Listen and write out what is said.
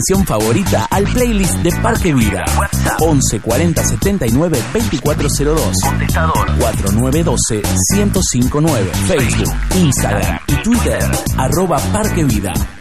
favorita al playlist de Parque Vida. 11 40 79 2402. Contestador 4912 1059. Facebook, Instagram y Twitter @Parque Vida.